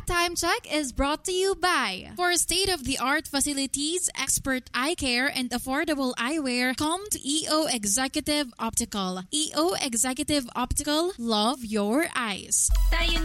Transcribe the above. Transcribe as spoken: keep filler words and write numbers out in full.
That time check is brought to you by, for state-of-the-art facilities, expert eye care, and affordable eyewear, come to E O Executive Optical. E O Executive Optical, love your eyes. Tayo